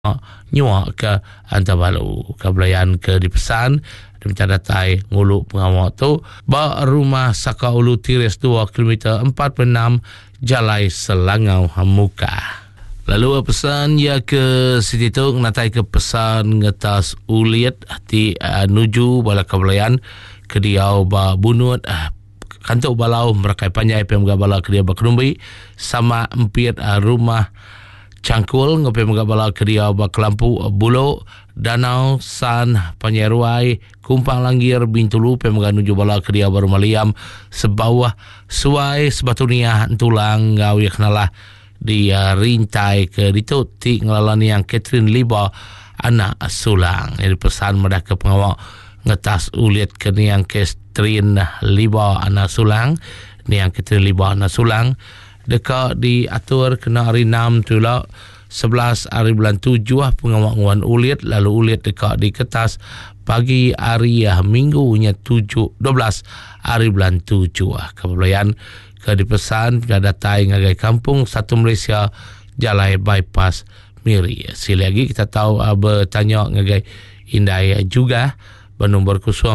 nyuak ke Antabalu Kabelayan ke dipesan mencadatai ngulu pengawak tu ba rumah Saka Ulu Tiris 2 km 46 Jalai Selangau Muka. Lalu pesan ya ke Siti tu natai ke pesan ngetas uliat di nuju bala Kabelayan ke diau ba bunut kantuk balau merakai panjai pemga bala ke dia ba Kerumbi sama empit rumah Cangkul ngopi mga bala kedia ba Kelampu Bulo Danau San Panyeruai Kumpang Langgir Bintulu pemga nuju bala kedia baru Maliam sebawah suai sebatunia tulang gawi kenalah di rintai ke dituti ngelalani yang Catherine Liba anak sulang. Jadi pesan mereka ke pengawak ngetas uliat ke yang Catherine Liba anak sulang ni yang Catherine Liba anak sulang dekat diatur kena hari 6 tu lah 11 hari bulan 7 pengawak-pengawan uliat lalu uliat dekat di kertas pagi hari minggunya 12 hari bulan 7 Kabelayan ke dipesan datai ngagai kampung Satu Malaysia Jalai Bypass Miri. Sila lagi kita tahu bertanya ngagai Indai juga bernombor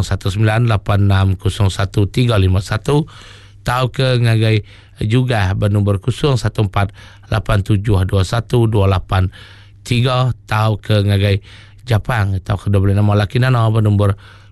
0986011351 tahu ke ngagai juga bernombor 0148721283 tahu ke ngagai Japang tahu ke double nama laki nana bernombor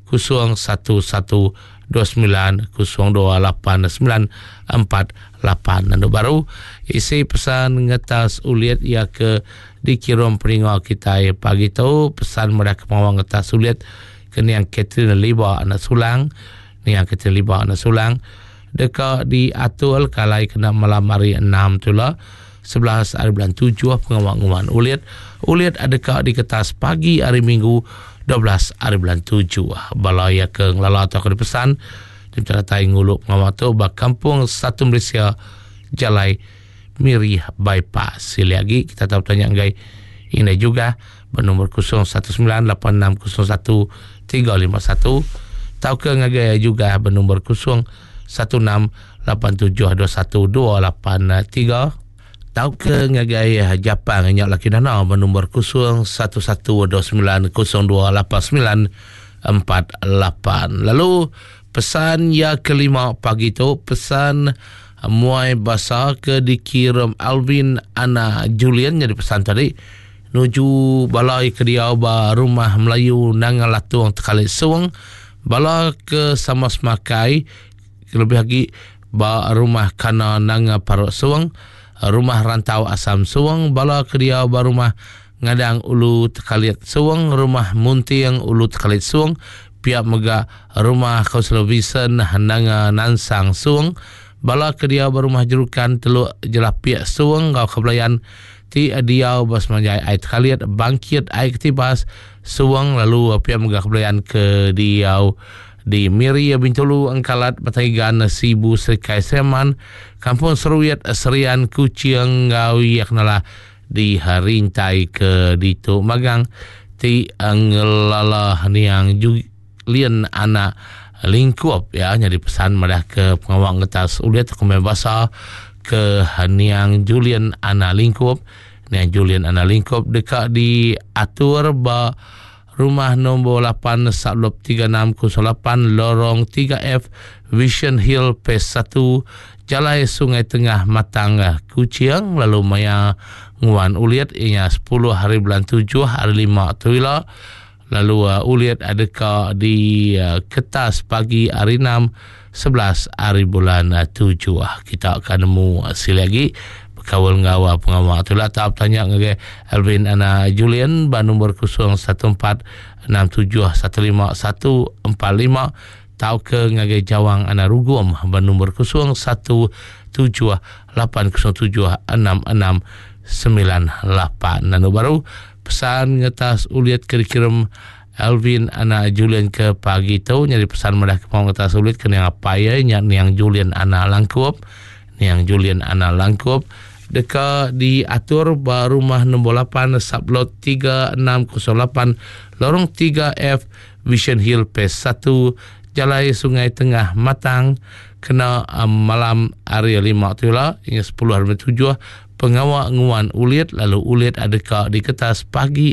0112902898 nando baru isi pesan ngetas uliat ya ke dikirim peringau kita pagi tu pesan mereka mau ngetas uliat ke yang Catherine Liba anak sulang ni yang Catherine Liba anak sulang dekat diatur kalai kena malam hari 6 tu lah 11 hari bulan 7 pengawak-pengawan uliat adakah di kertas pagi hari minggu 12 hari bulan 7 balaya ke ngelala atau ke pesan dicatai nguluk pengawak tu bak kampung Satu Malaysia Jalai Miri Bypass. Sila lagi kita tahu tanya ngai ini juga bernombor 0196011351 tahu ke ngagai juga bernombor 0168721283 tahu ke ngagai Japang nyak laki dana bernombor 0129028948. Lalu pesan ya kelima pagi tu pesan muai basa ke dikirim Alvin Ana Julian jadi pesan tadi nuju balai ke dia ba rumah Melayu Nangal Latuang Tekalit Suang bala ke sama semakai lebih lagi ba rumah Kana Nanga Parok Suang rumah Rantau Asam Suang bala ke dia ba rumah Ngadang Ulu Tekalit Suang rumah Muntiang Ulu Tekalit Suang pihak mega rumah Kausel Vision Nanga Nansang Suang bala ke dia ba rumah Jerukan Teluk Jelapia Suang Gau Kabelayan ti diau bas manjai ai Tekalit bangkit ai ketibas Suang lalu pihak mega Kabelayan ke diau di Miri Bintulu Angkalat Batagigan Sibu Serikai Seman Kampung Seruyat Serian Kuciang Gawi yaknalah di Harintai ke ditu Magang ti angelala niang Julian anak lingkup ya jadi pesan madah ke pengawak ngetas uliat komen bahasa ke niang Julian anak lingkup niang Julian anak lingkup dekat di atur ba rumah nombor 8 Sablop 3608 Lorong 3F Vision Hill Phase 1 Jalai Sungai Tengah Matang Kuciang lalu maya nguan uliat ianya 10 hari bulan 7 hari 5 tuila lalu uliat adakah di kertas pagi hari 6 11 hari bulan 7 kita akan nemu hasil lagi kawal ngawa pengawal tu lah tahap tanya ngage Alvin Ana Julian ba nombor 0146715145 tahu ke ngage Jawang Ana Rugum ba nombor 0178076698 nanu baru pesan ngetas uliat kirim Alvin Ana Julian ke pagi tu nyari pesan mereka mau ngetas uliat ke yang apa ya yang Julian Ana Langkup yang Julian Ana Langkup dekat diatur ba rumah nombor 8 Sablot 3608 Lorong 3F Vision Hill Phase 1 Jalai Sungai Tengah Matang kena malam hari 5 tu lah ini 10 hari 7 pengawak nguan ulit, lalu ulit adakah di kertas pagi